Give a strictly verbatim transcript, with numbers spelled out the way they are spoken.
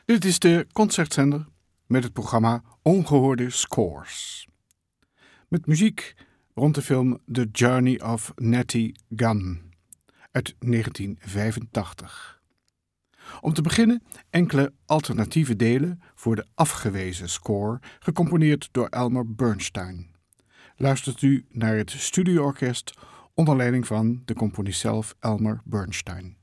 Dit is de concertzender met het programma Ongehoorde Scores. Met muziek rond de film The Journey of Natty Gunn uit negentien vijfentachtig. Om te beginnen enkele alternatieve delen voor de afgewezen score, gecomponeerd door Elmer Bernstein. Luistert u naar het studioorkest onder leiding van de componist zelf, Elmer Bernstein.